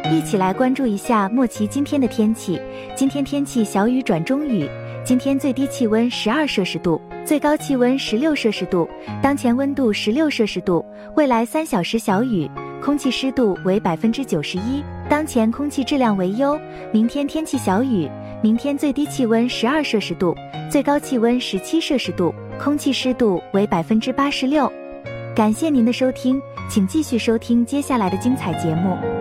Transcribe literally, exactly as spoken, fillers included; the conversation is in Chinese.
一起来关注一下莫奇今天的天气。今天天气小雨转中雨，今天最低气温十二摄氏度，最高气温十六摄氏度，当前温度十六摄氏度，未来三小时小雨，空气湿度为百分之九十一，当前空气质量为优。明天天气小雨，明天最低气温十二摄氏度，最高气温十七摄氏度，空气湿度为百分之八十六。感谢您的收听，请继续收听接下来的精彩节目。